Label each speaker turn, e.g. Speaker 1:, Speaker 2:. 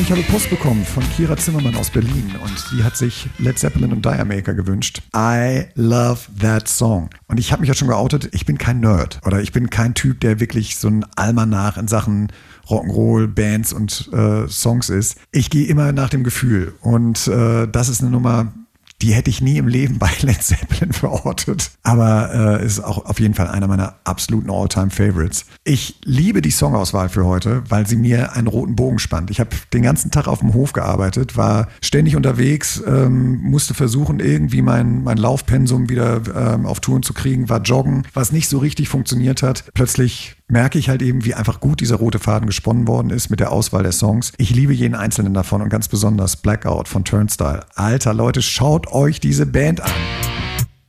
Speaker 1: und ich habe Post bekommen von Kira Zimmermann aus Berlin und die hat sich Led Zeppelin und Diamaker gewünscht. I love that song. Und ich habe mich ja schon geoutet, ich bin kein Nerd oder ich bin kein Typ, der wirklich so ein Almanach in Sachen Rock'n'Roll, Bands und Songs ist. Ich gehe immer nach dem Gefühl und das ist eine Nummer, die hätte ich nie im Leben bei Led Zeppelin verortet. Aber ist auch auf jeden Fall einer meiner absoluten All-Time-Favorites. Ich liebe die Songauswahl für heute, weil sie mir einen roten Bogen spannt. Ich habe den ganzen Tag auf dem Hof gearbeitet, war ständig unterwegs, musste versuchen, irgendwie mein Laufpensum wieder auf Touren zu kriegen, war joggen, was nicht so richtig funktioniert hat. Plötzlich merke ich halt eben, wie einfach gut dieser rote Faden gesponnen worden ist mit der Auswahl der Songs. Ich liebe jeden einzelnen davon und ganz besonders Blackout von Turnstile. Alter Leute, schaut euch diese Band an.